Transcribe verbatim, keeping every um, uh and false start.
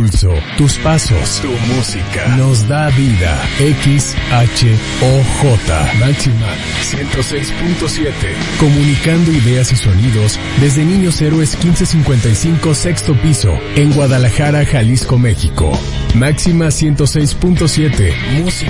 pulso, tus pasos, tu música. Nos da vida. X H O J. Máxima ciento seis punto siete. Comunicando ideas y sonidos desde Niños Héroes quince cincuenta y cinco, sexto piso, en Guadalajara, Jalisco, México. Máxima ciento seis punto siete. Música.